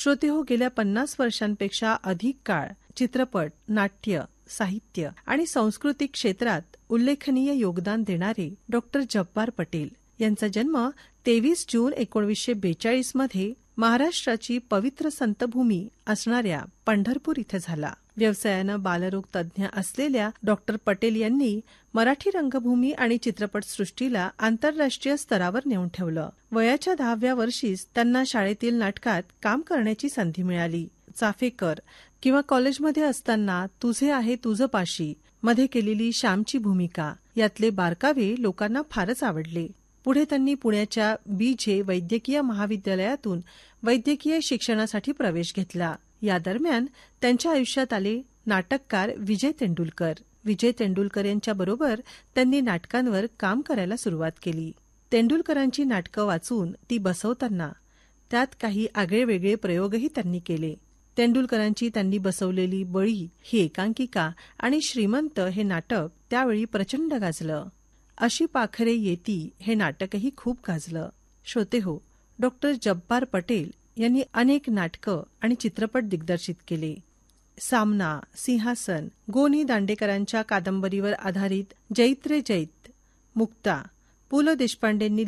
श्रोते हो, गेल्या 50 वर्षांपेक्षा अधिक काळ चित्रपट, नाट्य, साहित्य आणि सांस्कृतिक क्षेत्रात उल्लेखनीय योगदान देणारे डॉक्टर जब्बार पटेल यांचा जन्म 23 जून 1942 मध्ये महाराष्ट्राची पवित्र संतभूमी असणाऱ्या पंढरपूर इथे झाला. व्यवसायानं बालरोग तज्ज्ञ असलेल्या डॉक्टर पटेल यांनी मराठी रंगभूमी आणि चित्रपटसृष्टीला आंतरराष्ट्रीय स्तरावर नेऊन ठेवलं. वयाच्या 10व्या वर्षीच त्यांना शाळेतील नाटकात काम करण्याची संधी मिळाली. चाफेकर किंवा कॉलेजमध्ये असताना तुझे आहे तुझं पाशी मध्ये केलेली श्यामची भूमिका यातले बारकावे लोकांना फारच आवडले. पुढे त्यांनी पुण्याच्या BJ वैद्यकीय महाविद्यालयातून वैद्यकीय शिक्षणासाठी प्रवेश घेतला. या दरम्यान त्यांच्या आयुष्यात आले नाटककार विजय तेंडुलकर. विजय तेंडुलकर यांच्याबरोबर त्यांनी नाटकांवर काम करायला सुरुवात केली. तेंडुलकरांची नाटकं वाचून ती बसवताना त्यात काही आगळेवेगळे प्रयोगही त्यांनी केले. तेंडुलकरांची त्यांनी बसवलेली बळी ही एकांकिका आणि श्रीमंत हे नाटक त्यावेळी प्रचंड गाजलं. अशी पाखरे येती हे नाटकही खूप गाजलं. श्रोते हो, डॉक्टर जब्बार पटेल यांनी अनेक नाटकं आणि चित्रपट दिग्दर्शित केले. सामना, सिंहासन, गो. नि. दांडेकरांच्या कादंबरीवर आधारित जैत रे जैत, मुक्ता, पु. ल. देशपांडेंनी